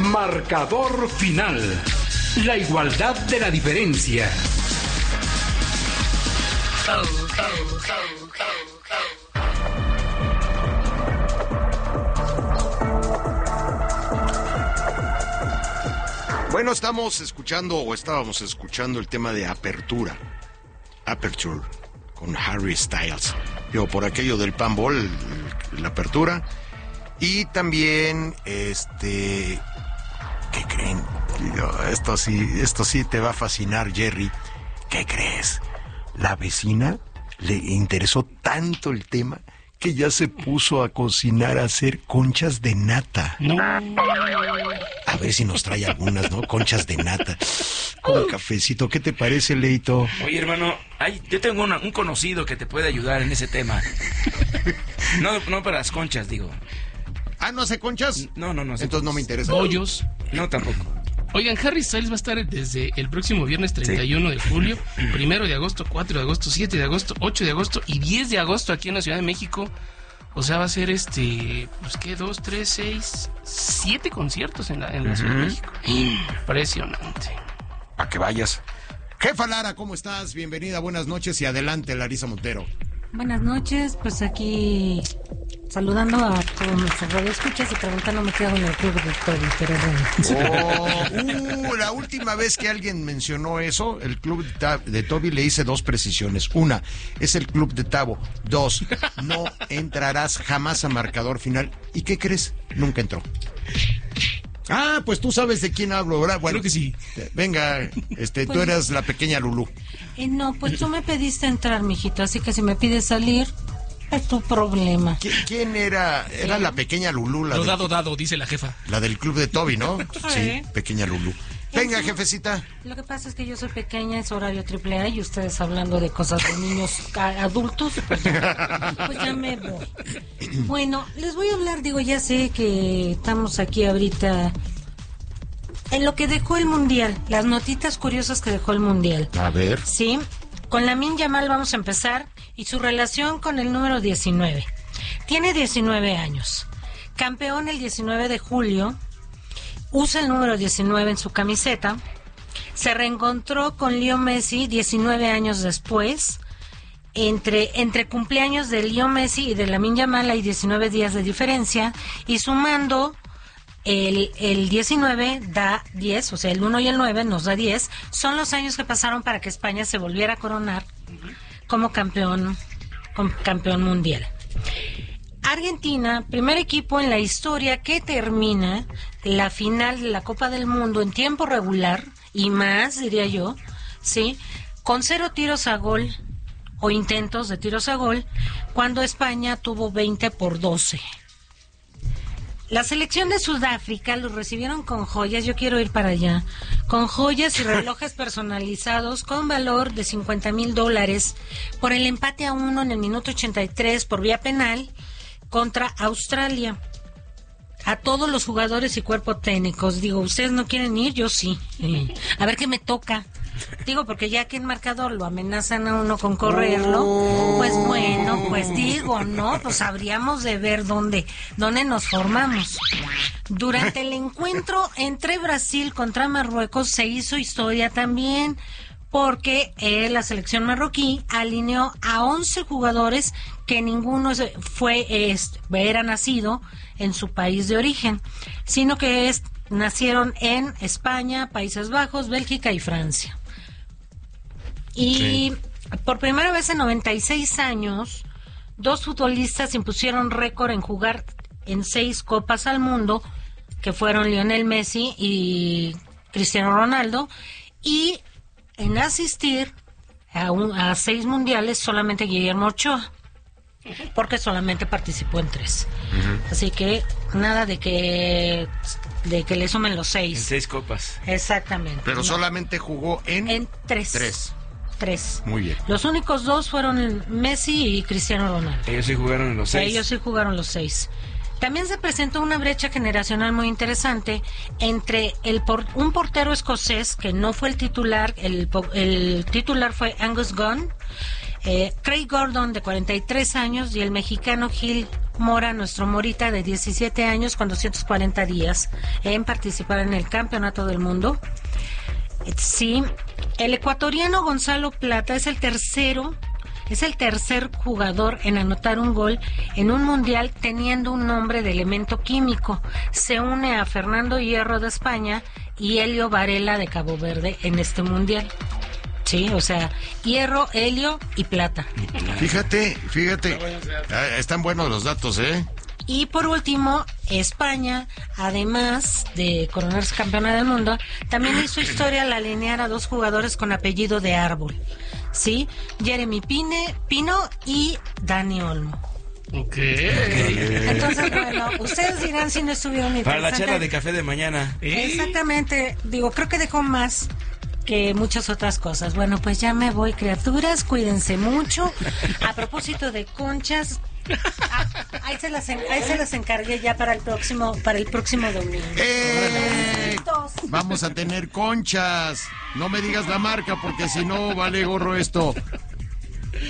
Marcador final. La igualdad de la diferencia. Bueno, estábamos escuchando el tema de Aperture, con Harry Styles. Yo, por aquello del Panball, la apertura. Y también, ¿qué creen? Esto sí te va a fascinar, Jerry. ¿Qué crees? La vecina le interesó tanto el tema que ya se puso a cocinar, a hacer conchas de nata. No. A ver si nos trae algunas, ¿no? Conchas de nata con cafecito. ¿Qué te parece, Leito? Oye, hermano, yo tengo un conocido que te puede ayudar en ese tema. No para las conchas, digo. ¿Ah, no hace conchas? No. Entonces no me interesa. Bollos. No, tampoco. Oigan, Harry Styles va a estar desde el próximo viernes 31 de julio, 1 de agosto, 4 de agosto, 7 de agosto, 8 de agosto y 10 de agosto aquí en la Ciudad de México. O sea, va a ser 2, 3, 6, 7 conciertos en la Ciudad de México. Impresionante. A que vayas. Jefa Lara, ¿cómo estás? Bienvenida, buenas noches y adelante, Larisa Montero. Buenas noches, pues aquí saludando a todos nuestros radioescuchas y preguntándome qué hago en el club de Toby, pero bueno. La última vez que alguien mencionó eso, el club de Toby, le hice 2 precisiones. 1, es el club de Tabo. 2, no entrarás jamás a marcador final. ¿Y qué crees? Nunca entró. Ah, pues tú sabes de quién hablo, ¿verdad? Bueno, creo que sí. Venga, tú eras la pequeña Lulú. No, pues tú me pediste entrar, mijito, así que si me pides salir, es tu problema. ¿Quién era? Era la pequeña Lulú. Lo dado, dice la jefa. La del club de Toby, ¿no? Sí, pequeña Lulú. Venga, jefecita. Lo que pasa es que yo soy pequeña, es horario AAA y ustedes hablando de cosas de niños adultos, pues ya me voy. Bueno, les voy a hablar, ya sé que estamos aquí ahorita en lo que dejó el Mundial, las notitas curiosas que dejó el Mundial. A ver. Sí, con Lamine Yamal vamos a empezar y su relación con el número 19. Tiene 19 años, campeón el 19 de julio. Usa el número 19 en su camiseta. Se reencontró con Leo Messi 19 años después. Entre cumpleaños de Leo Messi y de Lamine Yamal hay 19 días de diferencia. Y sumando el 19 da 10, o sea, el 1 y el 9 nos da 10. Son los años que pasaron para que España se volviera a coronar como campeón mundial. Argentina, primer equipo en la historia que termina la final de la Copa del Mundo en tiempo regular y más, diría yo, ¿sí? Con 0 tiros a gol o intentos de tiros a gol, cuando España tuvo 20-12. La selección de Sudáfrica los recibieron con joyas, yo quiero ir para allá, con joyas y relojes personalizados con valor de $50,000 por el empate a 1 en el minuto 83 por vía penal contra Australia. A todos los jugadores y cuerpo técnicos, ¿ustedes no quieren ir? Yo sí. A ver qué me toca. Porque ya que en marcador lo amenazan a uno con correrlo, pues bueno, ¿no? Pues habríamos de ver dónde nos formamos. Durante el encuentro entre Brasil contra Marruecos se hizo historia también, porque la selección marroquí alineó a 11 jugadores que ninguno era nacido en su país de origen, sino que nacieron en España, Países Bajos, Bélgica y Francia. Y por primera vez en 96 años, 2 futbolistas impusieron récord en jugar en 6 Copas al Mundo, que fueron Lionel Messi y Cristiano Ronaldo, y en asistir a 6 mundiales solamente Guillermo Ochoa, porque solamente participó en 3. Así que nada de que le sumen los 6. En 6 copas. Exactamente. Pero solamente jugó en 3. 3. Muy bien. Los únicos 2 fueron Messi y Cristiano Ronaldo. Ellos sí jugaron los 6. Ellos sí jugaron los 6. También se presentó una brecha generacional muy interesante entre un portero escocés que no fue el titular, el titular fue Angus Gunn, Craig Gordon de 43 años y el mexicano Gil Mora, nuestro Morita de 17 años con 240 días en participar en el Campeonato del Mundo. Sí, el ecuatoriano Gonzalo Plata es el tercer jugador en anotar un gol en un mundial teniendo un nombre de elemento químico. Se une a Fernando Hierro de España y Helio Varela de Cabo Verde en este mundial. Sí, o sea, Hierro, Helio y Plata. Fíjate, están buenos los datos, ¿eh? Y por último, España, además de coronarse campeona del mundo, también hizo historia al alinear a 2 jugadores con apellido de árbol, ¿sí? Jeremy Pino y Dani Olmo. Ok. Entonces, bueno, ustedes dirán si no estuvieron interesantes. Para la charla de café de mañana. Exactamente, digo, creo que dejó más que muchas otras cosas. Bueno, pues ya me voy, criaturas, cuídense mucho. A propósito de conchas, ahí se las encargué ya para el próximo domingo. Vamos a tener conchas. No me digas la marca porque si no vale gorro esto.